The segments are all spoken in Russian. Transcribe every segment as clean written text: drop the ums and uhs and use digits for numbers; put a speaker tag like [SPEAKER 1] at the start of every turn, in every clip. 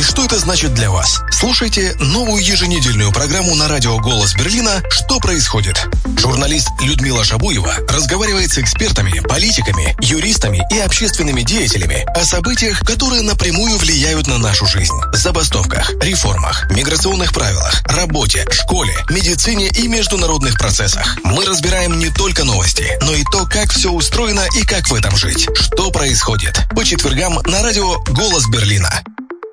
[SPEAKER 1] и что это значит для вас? Слушайте новую еженедельную программу на радио «Голос Берлина» «Что происходит?». Журналист Людмила Шабуева разговаривает с экспертами, политиками, юристами и общественными деятелями о событиях, которые напрямую влияют на нашу жизнь. Забастовках, реформах, миграционных правилах, работе, школе, медицине и международных процессах. Мы разбираем не только новости, но и то, как все устроено и как в этом жить. Что происходит? По четвергам на радио «Голос Берлина».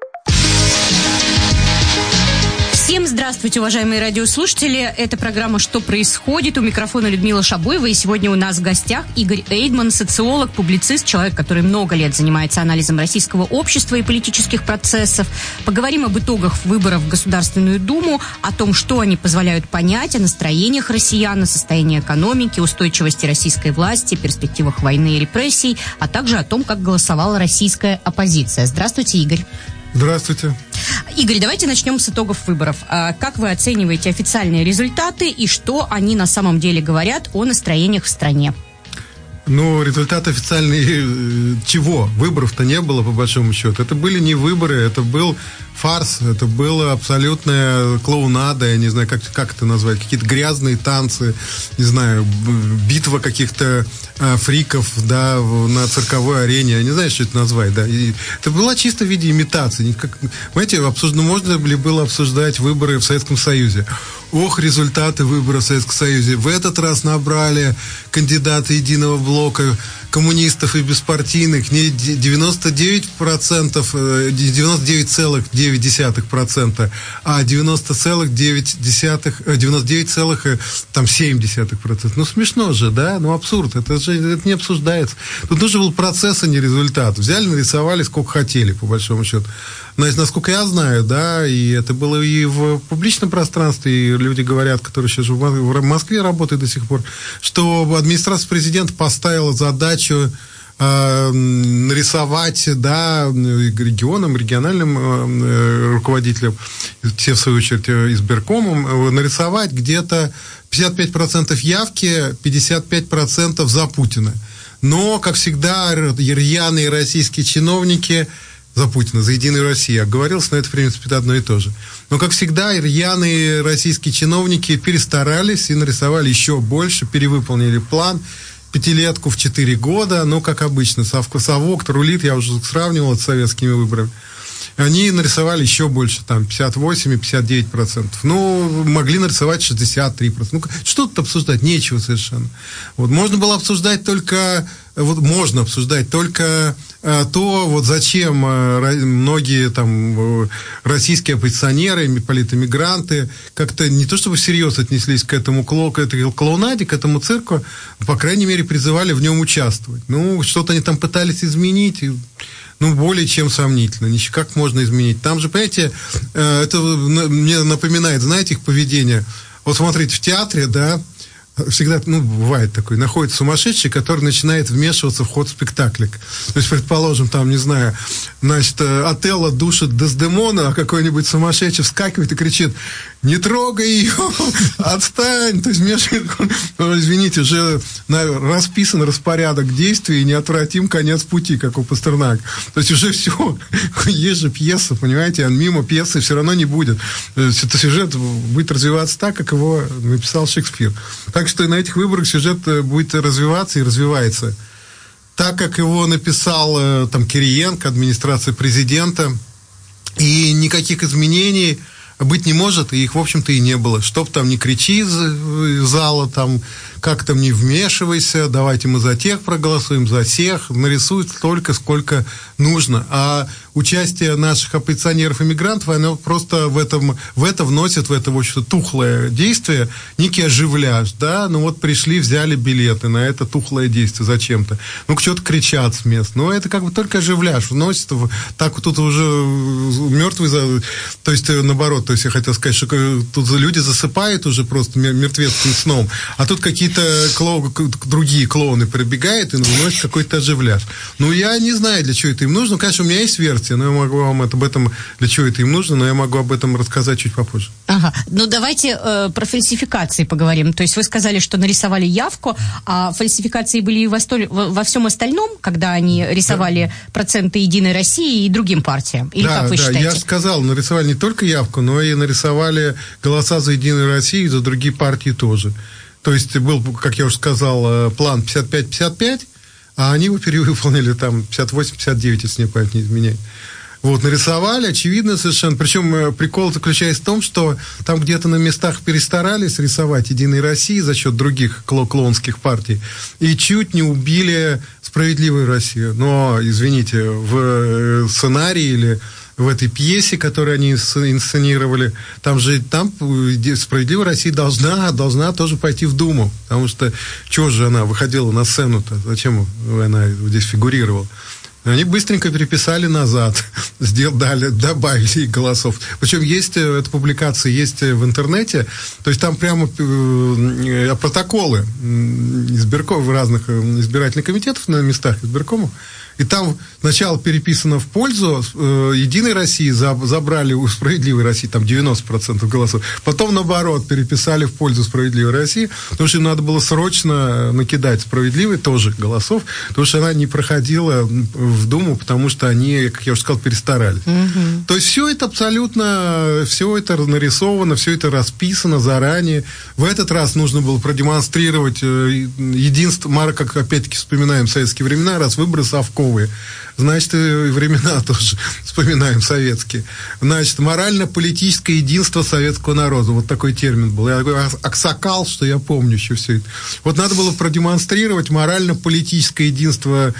[SPEAKER 2] Всем здравствуйте, уважаемые радиослушатели. Это программа «Что происходит?». У микрофона Людмила Шабуева. И сегодня у нас в гостях Игорь Эйдман, социолог, публицист, человек, который много лет занимается анализом российского общества и политических процессов. Поговорим об итогах выборов в Государственную Думу, о том, что они позволяют понять, о настроениях россиян, о состоянии экономики, устойчивости российской власти, перспективах войны и репрессий, а также о том, как голосовала российская оппозиция. Здравствуйте, Игорь.
[SPEAKER 3] Здравствуйте.
[SPEAKER 2] Игорь, давайте начнем с итогов выборов. Как вы оцениваете официальные результаты и что они на самом деле говорят о настроениях в стране?
[SPEAKER 3] Ну, результаты официальные чего? Выборов-то не было, по большому счету. Это были не выборы, это был фарс, это была абсолютная клоунада, я не знаю, как это назвать, какие-то грязные танцы, не знаю, битва каких-то фриков, да, на цирковой арене, я не знаю, что это назвать, да. И это была чисто в виде имитации. Понимаете, можно ли было обсуждать выборы в Советском Союзе? Ох, результаты выборов в Советском Союзе. В этот раз набрали кандидаты Единого блока коммунистов и беспартийных не 99,9%, а 99,7%. Ну, смешно же, да? Ну, абсурд. Это не обсуждается. Тут нужен был процесс, а не результат. Взяли, нарисовали, сколько хотели, по большому счету. Насколько я знаю, да, и это было и в публичном пространстве, и люди говорят, которые сейчас в Москве работают до сих пор, что администрация президента поставила задачу нарисовать, да, региональным руководителям, те, в свою очередь, избиркомом, нарисовать где-то 55% явки, 55% за Путина. Но, как всегда, рьяные российские чиновники за Путина, за Единую Россию оговорился, но это, в принципе, одно и то же. Но, как всегда, рьяные российские чиновники перестарались и нарисовали еще больше, перевыполнили план, пятилетку в 4 года, но, как обычно, совок рулит, я уже сравнивал это с советскими выборами. Они нарисовали еще больше, там, 58 и 59%. Ну, могли нарисовать 63%. Ну, что тут обсуждать? Нечего совершенно. Вот, можно обсуждать только то, вот зачем многие там российские оппозиционеры, политэмигранты как-то не то чтобы всерьез отнеслись к этой клоунаде, к этому цирку, по крайней мере, призывали в нем участвовать. Ну, что-то они там пытались изменить, ну, более чем сомнительно. Как можно изменить? Там же, понимаете, это мне напоминает, знаете, их поведение. Вот смотрите, в театре, да, всегда, ну, бывает такой, находится сумасшедший, который начинает вмешиваться в ход спектакля. То есть, предположим, там, не знаю, значит, Отелло душит Дездемона, а какой-нибудь сумасшедший вскакивает и кричит: не трогай ее, отстань. То есть, вмешивает, извините, уже расписан распорядок действий и неотвратим конец пути, как у Пастернака. То есть, уже все, есть же пьеса, понимаете, а мимо пьесы все равно не будет. Это сюжет будет развиваться так, как его написал Шекспир. Так что на этих выборах сюжет будет развиваться и развивается. Так, как его написал там Кириенко, администрация президента, и никаких изменений быть не может, и их, в общем-то, и не было. Чтоб там не кричи из зала, там, как там не вмешивайся, давайте мы за тех проголосуем, за всех, нарисуют столько, сколько нужно. А участие наших оппозиционеров и мигрантов, оно просто в это вносит, в это, в общем-то, тухлое действие, некий оживляж, да, ну вот пришли, взяли билеты на это тухлое действие зачем-то. Ну, что-то кричат с мест. Но это как бы только оживляж вносит, так вот тут уже мертвый, то есть, наоборот, то есть я хотел сказать, что тут люди засыпают уже просто мертвецким сном, а тут какие-то другие клоуны прибегают и выносят какой-то оживляж. Ну, я не знаю, для чего это им нужно. Конечно, у меня есть версия. партия, но я могу вам об этом, для чего это им нужно, но я могу об этом рассказать чуть попозже.
[SPEAKER 2] Ага, ну давайте про фальсификации поговорим. То есть вы сказали, что нарисовали явку, а фальсификации были и во всем остальном, когда они рисовали проценты «Единой России» и другим партиям? Или как вы считаете?
[SPEAKER 3] Я же сказал, нарисовали не только явку, но и нарисовали голоса за «Единую Россию» и за другие партии тоже. То есть был, как я уже сказал, план 55-55, а они его перевыполнили там 58-59, если мне память не изменяет. Вот, нарисовали, очевидно совершенно. Причем прикол заключается в том, что там где-то на местах перестарались рисовать «Единой России» за счет других клоунских партий и чуть не убили «Справедливую Россию». Но, извините, в сценарии или в этой пьесе, которую они инсценировали, там «Справедливая Россия» должна тоже пойти в Думу. Потому что, чего же она выходила на сцену-то? Зачем она здесь фигурировала? Они быстренько переписали назад, добавили голосов. Причем есть, эта публикация есть в интернете, то есть там прямо протоколы избирков, разных избирательных комитетов на местах избиркомов. И там сначала переписано в пользу «Единой России», забрали у «Справедливой России» там 90% голосов. Потом, наоборот, переписали в пользу «Справедливой России», потому что им надо было срочно накидать «Справедливой» тоже голосов, потому что она не проходила в Думу, потому что они, как я уже сказал, перестарались. Mm-hmm. То есть все это абсолютно, все это нарисовано, все это расписано заранее. В этот раз нужно было продемонстрировать единство, как опять-таки вспоминаем советские времена, раз выборы совковые, значит, и времена тоже вспоминаем советские. Значит, морально-политическое единство советского народа. Вот такой термин был. Я такой аксакал, что я помню еще все это. Вот надо было продемонстрировать морально-политическое единство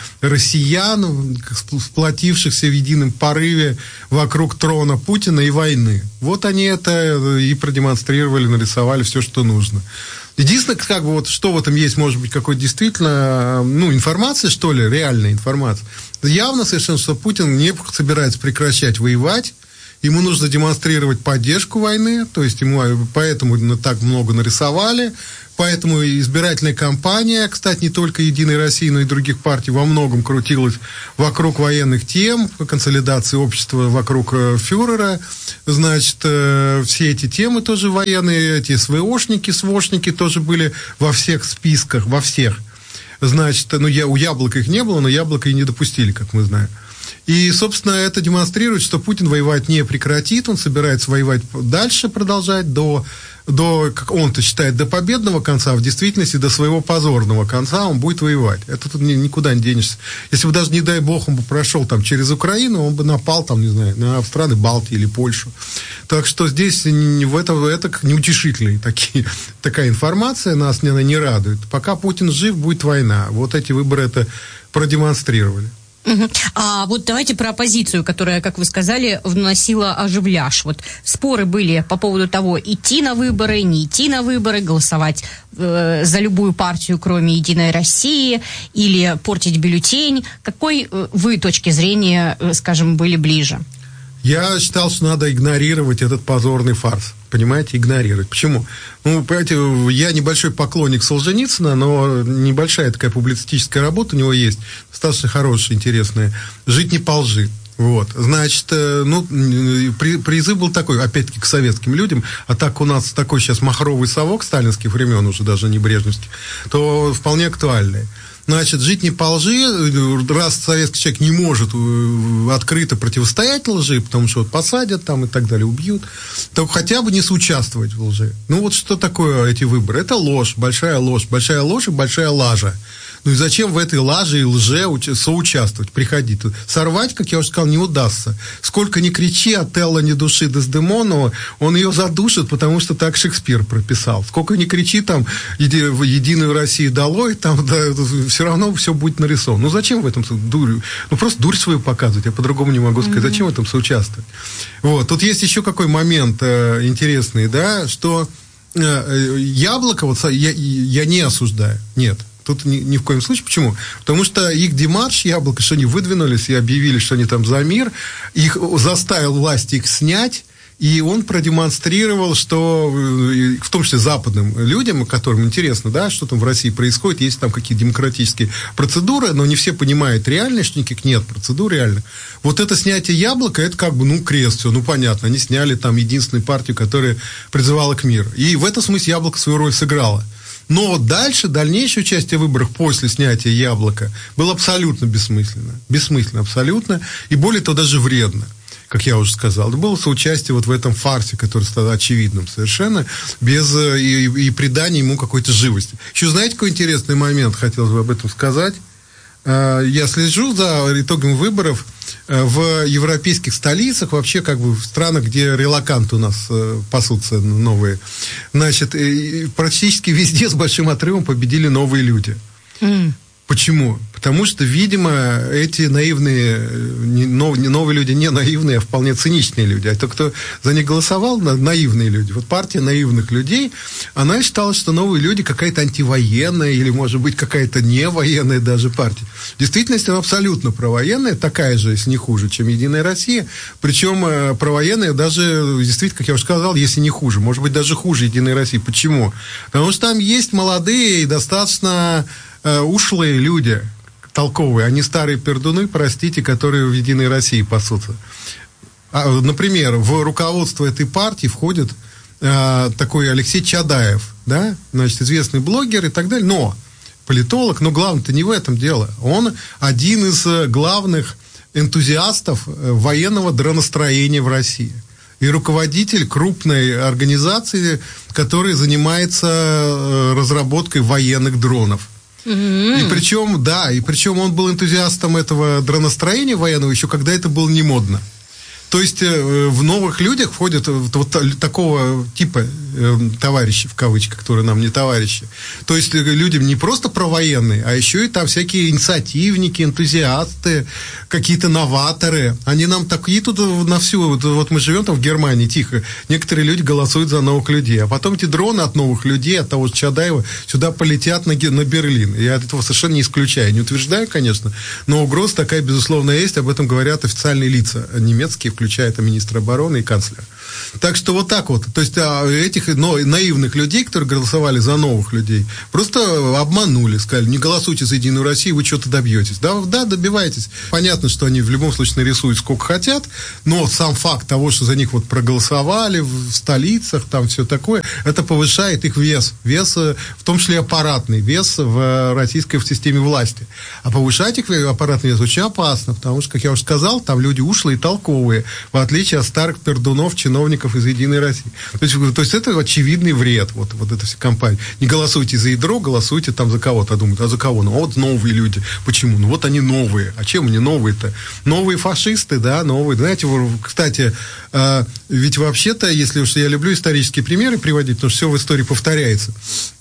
[SPEAKER 3] россиян, сплотившихся в едином порыве вокруг трона Путина и войны. Вот они это и продемонстрировали, нарисовали все, что нужно. Единственное, как бы вот что в этом есть, может быть, какой-то действительно, информация, что ли, реальная информация. Явно совершенно, что Путин не собирается прекращать воевать, ему нужно демонстрировать поддержку войны, то есть ему поэтому так много нарисовали, поэтому избирательная кампания, кстати, не только «Единой России», но и других партий во многом крутилась вокруг военных тем, консолидации общества вокруг фюрера. Значит, все эти темы тоже военные, эти СВОшники тоже были во всех списках, во всех. Значит, у Яблока их не было, но Яблоко и не допустили, как мы знаем. И, собственно, это демонстрирует, что Путин воевать не прекратит, он собирается воевать дальше, продолжать до, как он-то считает, до победного конца, в действительности до своего позорного конца он будет воевать. Это тут никуда не денешься. Если бы даже, не дай бог, он бы прошел там через Украину, он бы напал там, не знаю, на страны Балтии или Польшу. Так что здесь это неутешительная такая информация, нас не радует. Пока Путин жив, будет война. Вот эти выборы это продемонстрировали.
[SPEAKER 2] А вот давайте про оппозицию, которая, как вы сказали, вносила оживляж. Вот споры были по поводу того, идти на выборы, не идти на выборы, голосовать за любую партию, кроме «Единой России», или портить бюллетень. Какой вы точки зрения, скажем, были ближе?
[SPEAKER 3] Я считал, что надо игнорировать этот позорный фарс. Понимаете, игнорировать. Почему? Понимаете, я небольшой поклонник Солженицына, но небольшая такая публицистическая работа у него есть, достаточно хорошая, интересная. «Жить не по лжи». Вот, значит, призыв был такой, опять-таки, к советским людям, а так у нас такой сейчас махровый совок сталинских времен, уже даже не брежневский, то вполне актуальный. Значит, жить не по лжи, раз советский человек не может открыто противостоять лжи, потому что вот посадят там и так далее, убьют, то хотя бы не соучаствовать в лжи. Вот что такое эти выборы? Это ложь и большая большая лажа. И зачем в этой лаже и лже соучаствовать, приходить? Сорвать, как я уже сказал, не удастся. Сколько ни кричи, Отелло не души Дездемону, он ее задушит, потому что так Шекспир прописал. Сколько ни кричи, там, «Единую Россию долой», там, все равно все будет нарисовано. Зачем в этом дурь? Просто дурь свою показывать, я по-другому не могу сказать. Зачем в этом соучаствовать? Вот. Тут есть еще какой момент интересный, да, что Яблоко, я не осуждаю, нет. Тут ни в коем случае. Почему? Потому что их демарш, Яблоко, что они выдвинулись и объявили, что они там за мир, их заставил власти их снять, И он продемонстрировал, что, в том числе западным людям, которым интересно, да, что там в России происходит, есть там какие-то демократические процедуры, но не все понимают реально, что никаких нет процедур реально. Вот это снятие яблока, это как бы, крест, все, понятно. Они сняли там единственную партию, которая призывала к миру. И в этом смысле яблоко свою роль сыграло. Но дальнейшее участие в выборах после снятия яблока было абсолютно бессмысленно. Бессмысленно абсолютно. И более того, даже вредно. Как я уже сказал, это было соучастие вот в этом фарсе, который стал очевидным совершенно, без и придания ему какой-то живости. Еще знаете, какой интересный момент, хотелось бы об этом сказать? Я слежу за итогами выборов в европейских столицах, вообще как бы в странах, где релоканты у нас пасутся новые. Значит, практически везде с большим отрывом победили новые люди. Почему? Потому что, видимо, эти наивные, новые люди не наивные, а вполне циничные люди. А то, кто за них голосовал, наивные люди. Вот партия наивных людей, она считала, что новые люди какая-то антивоенная или, может быть, какая-то невоенная даже партия. В действительности она абсолютно провоенная, такая же, если не хуже, чем «Единая Россия». Причем провоенная даже, действительно, как я уже сказал, если не хуже. Может быть, даже хуже «Единой России». Почему? Потому что там есть молодые и достаточно ушлые люди, толковые, а не старые пердуны, простите, которые в «Единой России» пасутся. Например, в руководство этой партии входит такой Алексей Чадаев, да, значит, известный блогер и так далее, но политолог, но главное-то не в этом дело. Он один из главных энтузиастов военного дроностроения в России. И руководитель крупной организации, которая занимается разработкой военных дронов. И причем он был энтузиастом этого дроностроения военного еще когда это было не модно. То есть в новых людях входят вот такого типа товарищи, в кавычках, которые нам не товарищи. То есть люди не просто провоенные, а еще и там всякие инициативники, энтузиасты, какие-то новаторы. Они нам такие тут на всю... Вот мы живем там в Германии, тихо. Некоторые люди голосуют за новых людей. А потом эти дроны от новых людей, от того же Чадаева, сюда полетят на Берлин. Я этого совершенно не исключаю. Не утверждаю, конечно, но угроза такая, безусловно, есть. Об этом говорят официальные лица немецкие, включая там министра обороны и канцлера. Так что вот так вот. То есть этих наивных людей, которые голосовали за новых людей, просто обманули, сказали, не голосуйте за «Единую Россию, вы что-то добьетесь. Да, добиваетесь. Понятно, что они в любом случае нарисуют сколько хотят, но сам факт того, что за них вот проголосовали в столицах, там все такое, это повышает их вес. Вес, в том числе аппаратный вес в российской системе власти. А повышать их аппаратный вес очень опасно, потому что, как я уже сказал, там люди ушлые и толковые, в отличие от старых пердунов, чиновников из «Единой России». То есть это очевидный вред, вот эта вся кампания. Не голосуйте за ядро, голосуйте там за кого-то. А думают, а за кого? Вот новые люди. Почему? Вот они новые. А чем они новые-то? Новые фашисты, да, новые. Знаете, кстати, ведь вообще-то, если уж я люблю исторические примеры приводить, потому что все в истории повторяется,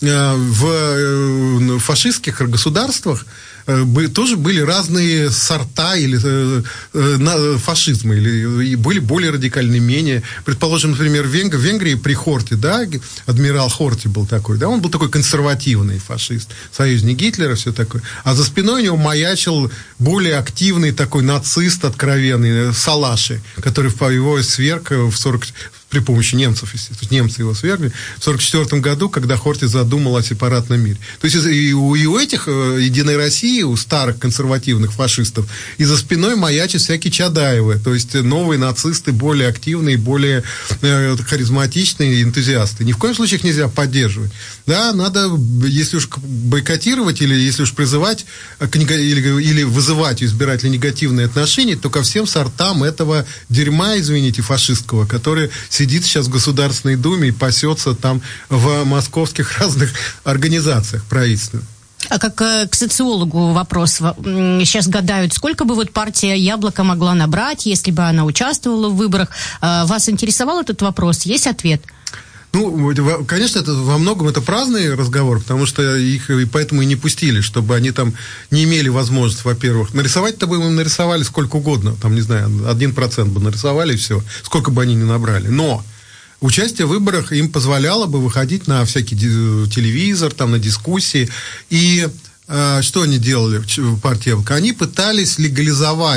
[SPEAKER 3] в фашистских государствах тоже были разные сорта или фашизма, или были более радикальные, менее. Предположим, например, в Венгрии при Хорти, да, адмирал Хорти был такой, да, он был такой консервативный фашист, союзник Гитлера, все такое. А за спиной у него маячил более активный такой нацист откровенный, Салаши, который его сверг при помощи немцев, естественно. Немцы его свергли в 1944 году, когда Хорти задумал о сепаратном мире. То есть и у этих «Единой России», у старых консервативных фашистов, и за спиной маячат всякие Чадаевы, то есть новые нацисты, более активные, более харизматичные энтузиасты. Ни в коем случае их нельзя поддерживать. Да, надо, если уж бойкотировать, или если уж призывать, или вызывать у избирателей негативные отношения, то ко всем сортам этого дерьма, извините, фашистского, который сидит сейчас в Государственной Думе и пасется там в московских разных организациях правительственных.
[SPEAKER 2] А как к социологу вопрос. Сейчас гадают, сколько бы вот партия «Яблоко» могла набрать, если бы она участвовала в выборах. Вас интересовал этот вопрос? Есть ответ?
[SPEAKER 3] Ну, конечно, это во многом это праздный разговор, потому что их и поэтому и не пустили, чтобы они там не имели возможности, во-первых. Нарисовать-то бы им нарисовали сколько угодно, там, не знаю, 1% бы нарисовали, и все, сколько бы они ни набрали. Но участие в выборах им позволяло бы выходить на всякий телевизор, там, на дискуссии. И что они делали в партии «Яблоко»? Они пытались легализовать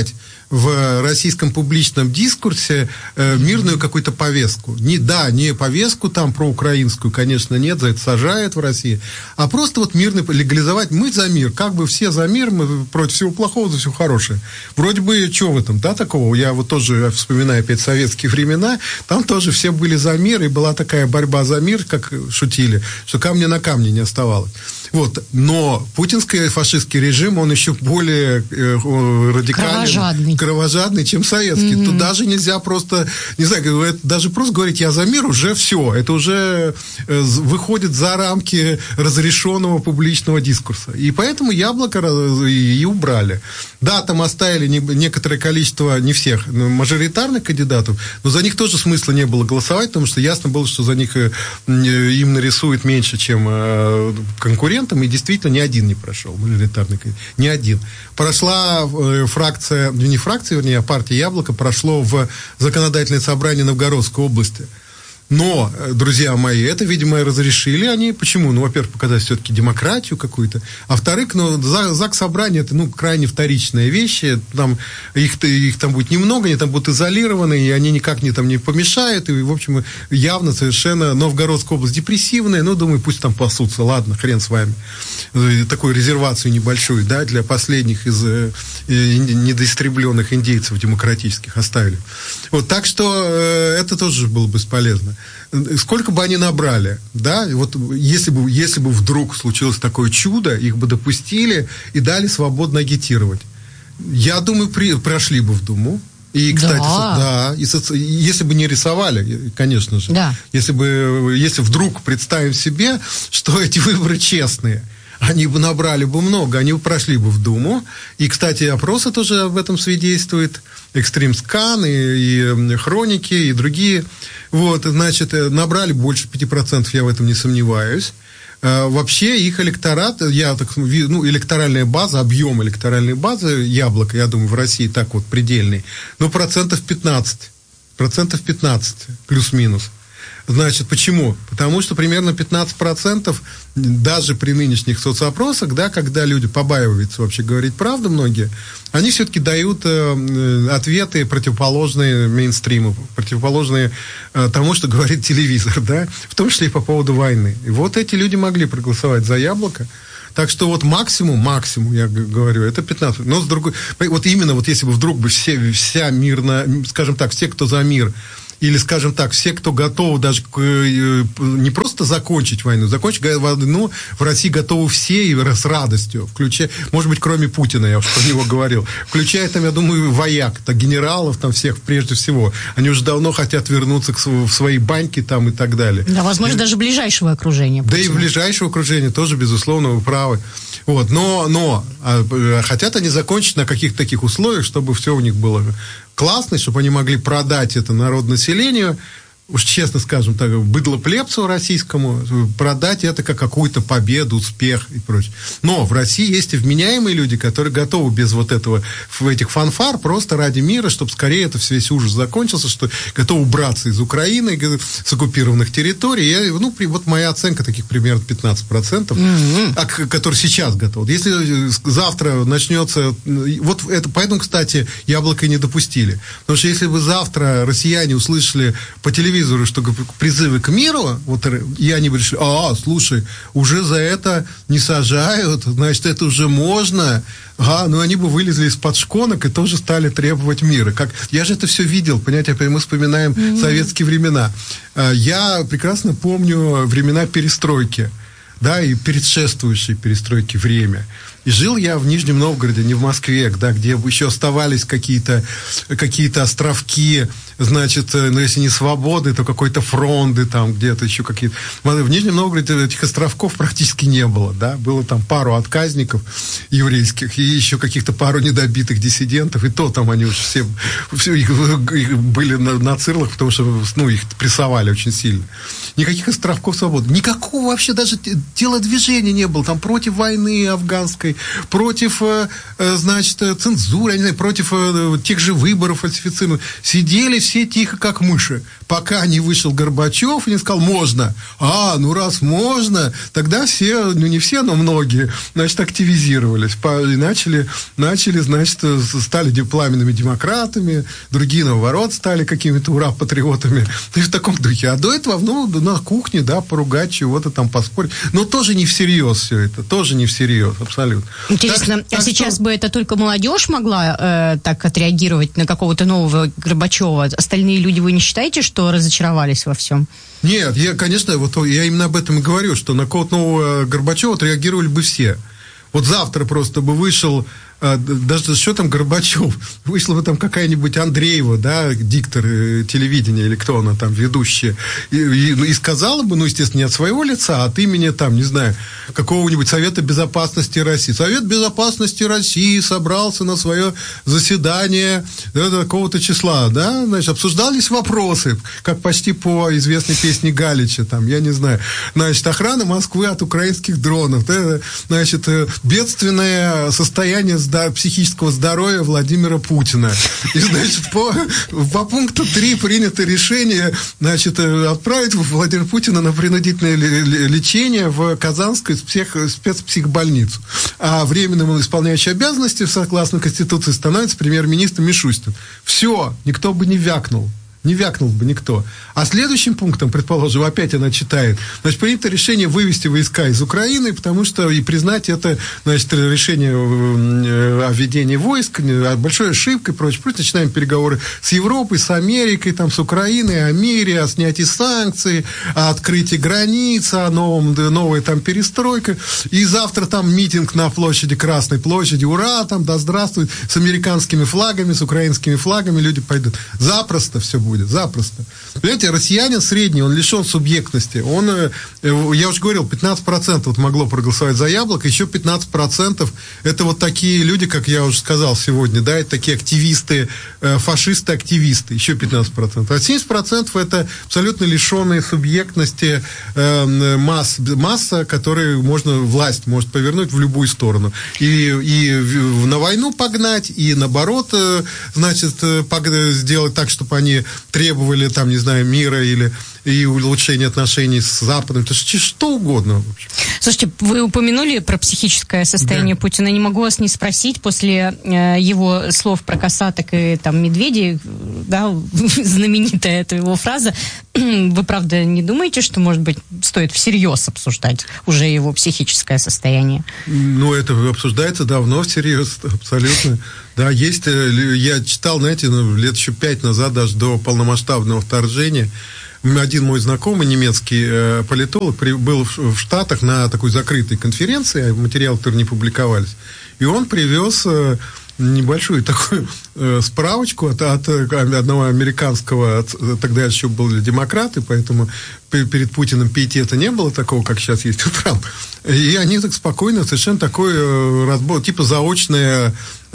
[SPEAKER 3] в российском публичном дискурсе мирную какую-то повестку. Не повестку там проукраинскую, конечно, нет, за это сажают в России, а просто вот мирно легализовать. Мы за мир, как бы все за мир, мы против всего плохого, за все хорошее. Вроде бы, что в этом, да, такого? Я вот тоже вспоминаю опять советские времена, там тоже все были за мир, и была такая борьба за мир, как шутили, что камня на камне не оставалось. Вот. Но путинский фашистский режим, он еще более радикальный, кровожадный, чем советский. Тут даже нельзя просто, не знаю, даже просто говорить «я за мир» уже все. Это уже выходит за рамки разрешенного публичного дискурса. И поэтому яблоко и убрали. Да, там оставили некоторое количество, не всех, мажоритарных кандидатов, но за них тоже смысла не было голосовать, потому что ясно было, что за них им нарисуют меньше, чем конкурентам, и действительно ни один не прошел, мажоритарный кандидат. Ни один. Прошла фракция, не фракция, вернее, а партия «Яблоко» прошло в законодательное собрание Новгородской области. Но, друзья мои, это, видимо, разрешили они. Почему? Ну, во-первых, показать все-таки демократию какую-то. А во-вторых, ЗАГС-собрание это, крайне вторичные вещи. Там, их там будет немного, они там будут изолированы, и они никак не помешают. И, в общем, явно совершенно Новгородская область депрессивная. Думаю, пусть там пасутся. Ладно, хрен с вами. Такую резервацию небольшую, да, для последних из недоистребленных индейцев демократических оставили. Вот, так что это тоже было бесполезно. Сколько бы они набрали, да, вот если бы вдруг случилось такое чудо, их бы допустили и дали свободно агитировать. Я думаю, прошли бы в Думу. И, кстати, если бы не рисовали, конечно же, да. Если вдруг представим себе, что эти выборы честные, они бы набрали бы много, они бы прошли бы в Думу. И, кстати, опросы тоже об этом свидетельствуют. Экстримскан и хроники, и другие. Вот, значит, набрали больше 5%, я в этом не сомневаюсь. Вообще их электорат, электоральная база, объем электоральной базы «Яблоко», я думаю, в России так вот предельный, 15%. 15% плюс-минус. Значит, почему? Потому что примерно 15% даже при нынешних соцопросах, да, когда люди побаиваются вообще говорить правду многие, они все-таки дают ответы противоположные мейнстриму, противоположные тому, что говорит телевизор, да, в том числе и по поводу войны. И вот эти люди могли проголосовать за «Яблоко». Так что вот максимум, я говорю, это 15. Но с другой, вот именно вот если бы вдруг бы вся мирно, скажем так, все, кто за мир, или, скажем так, все, кто готовы даже не просто закончить войну в России готовы все и с радостью, включая, может быть, кроме Путина, я уж про него говорил, включая там, я думаю, вояк, генералов там всех прежде всего. Они уже давно хотят вернуться в свои баньки там и так далее.
[SPEAKER 2] Да, возможно, даже ближайшего окружения Путина.
[SPEAKER 3] Да и ближайшего окружения тоже, безусловно, вы правы. Вот, но хотят они закончить на каких-то таких условиях, чтобы все у них было классно, чтобы они могли продать это народонаселению, уж честно скажем так, быдлоплебцу российскому, продать это как какую-то победу, успех и прочее. Но в России есть и вменяемые люди, которые готовы без вот этого, этих фанфар, просто ради мира, чтобы скорее это весь ужас закончился, что готовы убраться из Украины, с оккупированных территорий. Вот моя оценка таких примерно 15%, которые сейчас готовы. Если завтра начнется... Вот это, поэтому, кстати, «Яблоко» не допустили. Потому что если бы завтра россияне услышали по телевизору, что призывы к миру, вот, и они бы решили, слушай, уже за это не сажают, значит, это уже можно, они бы вылезли из-под шконок и тоже стали требовать мира. Я же это все видел, понимаете, мы вспоминаем советские времена. Я прекрасно помню времена перестройки, да, и предшествующей перестройки время. И жил я в Нижнем Новгороде, не в Москве, да, где еще оставались какие-то островки, значит, если не свободы, то какой-то фронды там где-то еще какие-то. В Нижнем Новгороде этих островков практически не было, да, было там пару отказников еврейских и еще каких-то пару недобитых диссидентов, и то там они уже все их были на цирлах, потому что, их прессовали очень сильно. Никаких островков свободы, никакого вообще даже телодвижения не было, там против войны афганской, против, значит, цензуры, я не знаю, против тех же выборов фальсифицированных. Сидели все тихо, как мыши, пока не вышел Горбачев и не сказал, можно. Ну раз можно, тогда все, не все, но многие, значит, активизировались. И начали, значит, стали пламенными демократами, другие, наоборот, стали какими-то ура-патриотами. И в таком духе. А до этого, на кухне, поругать чего-то там, поспорить. Но тоже не всерьез все это. Тоже не всерьез, абсолютно.
[SPEAKER 2] Интересно, сейчас бы это только молодежь могла так отреагировать на какого-то нового Горбачева? Остальные люди, вы не считаете, что разочаровались во всем?
[SPEAKER 3] Нет, конечно, я именно об этом и говорю, что на какого-то нового Горбачева отреагировали бы все. Вот завтра просто бы вышел, даже что там Горбачев, вышла бы там какая-нибудь Андреева, диктор телевидения, или кто она там, ведущая, и сказала бы, естественно, не от своего лица, а от имени, там, не знаю, какого-нибудь Совета Безопасности России. Совет Безопасности России собрался на свое заседание такого-то числа, значит, обсуждались вопросы, как почти по известной песне Галича, там, я не знаю, значит, охрана Москвы от украинских дронов, значит, бедственное состояние психического здоровья Владимира Путина. И, значит, по пункту 3 принято решение, значит, отправить Владимира Путина на принудительное лечение в Казанскую спецпсихбольницу. А временным исполняющим обязанности, согласно Конституции, становится премьер-министр Мишустин. Все, никто бы не вякнул. Не вякнул бы никто. А следующим пунктом, предположим, опять она читает, значит, принято решение вывести войска из Украины, потому что и признать это, значит, решение о введении войск, большой ошибкой и прочее. Начинаем переговоры с Европой, с Америкой, там, с Украиной, о мире, о снятии санкций, о открытии границ, о новой там перестройке. И завтра там митинг на площади, Красной площади, ура, там, да здравствует, с американскими флагами, с украинскими флагами люди пойдут. Запросто все будет. Запросто. Понимаете, россиянин средний, он лишен субъектности. Он, я уже говорил, 15% могло проголосовать за Яблоко, еще 15% это вот такие люди, как я уже сказал сегодня, это такие активисты, фашисты-активисты, еще 15%. А 70% это абсолютно лишенные субъектности масса, которую власть может повернуть в любую сторону. И на войну погнать, и наоборот, значит, сделать так, чтобы они требовали, там, не знаю, мира и улучшения отношений с Западом, то есть что угодно.
[SPEAKER 2] Слушайте, вы упомянули про психическое состояние Путина. Не могу вас не спросить, после его слов про косаток и там медведей, знаменитая эта его фраза, вы, правда, не думаете, что, может быть, стоит всерьез обсуждать уже его психическое состояние?
[SPEAKER 3] Это обсуждается давно всерьез, абсолютно. Да, есть, я читал, знаете, лет еще 5 назад, даже до полномасштабного вторжения, один мой знакомый, немецкий политолог, был в Штатах на такой закрытой конференции, материалы, которые не публиковались, и он привез небольшую такую справочку от одного американского, тогда еще были демократы, поэтому перед Путиным пиетета не было такого, как сейчас есть у Трампа. И они так спокойно, совершенно такой разбор, типа заочное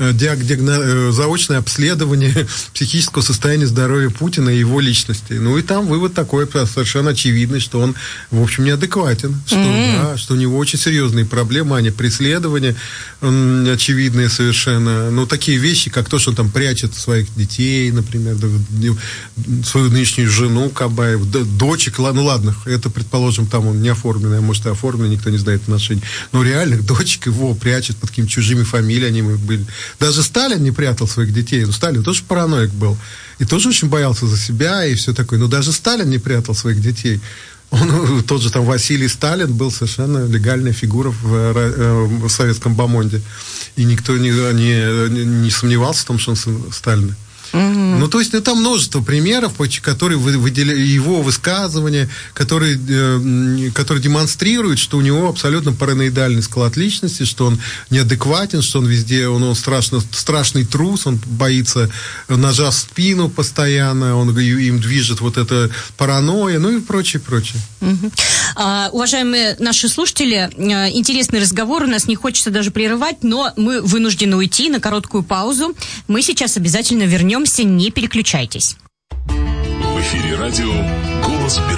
[SPEAKER 3] обследование психического состояния здоровья Путина и его личности. И там вывод такой совершенно очевидный, что он, в общем, неадекватен, что у него очень серьезные проблемы, а не преследования очевидные совершенно. Такие вещи, как то, что он там прячет своих детей, например, свою нынешнюю жену Кабаев, дочек, ладно, это, предположим, там он не оформленный, а может и оформленный, никто не знает отношений, но реальных дочек его прячет под какими-то чужими фамилиями были. Даже Сталин не прятал своих детей, Сталин тоже параноик был, и тоже очень боялся за себя, и все такое, но даже Сталин не прятал своих детей. Тот же там Василий Сталин был совершенно легальная фигура в советском бомонде, и никто не сомневался в том, что он сын Сталина. То есть, там множество примеров, которые выделяют его высказывания, которые демонстрируют, что у него абсолютно параноидальный склад личности, что он неадекватен, что он везде, он страшный трус, он боится ножа в спину постоянно, им движет вот эта паранойя, и прочее.
[SPEAKER 2] Уважаемые наши слушатели, интересный разговор, у нас не хочется даже прерывать, но мы вынуждены уйти на короткую паузу. Мы сейчас обязательно вернемся, не переключайтесь.
[SPEAKER 4] В эфире радио «Голос Бердянска».